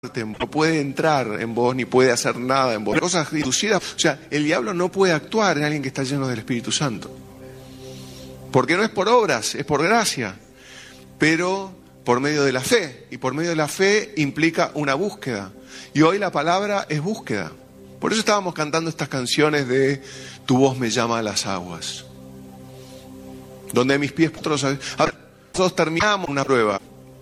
no puede entrar en vos ni puede hacer nada en vos. Cosas inducidas, o sea, el diablo no puede actuar en alguien que está lleno del Espíritu Santo. Porque no es por obras, es por gracia, pero por medio de la fe. Y por medio de la fe implica una búsqueda. Y hoy la palabra es búsqueda. Por eso estábamos cantando estas canciones de Tu voz me llama a las aguas. Donde mis pies... Ahora, nosotros terminamos una prueba.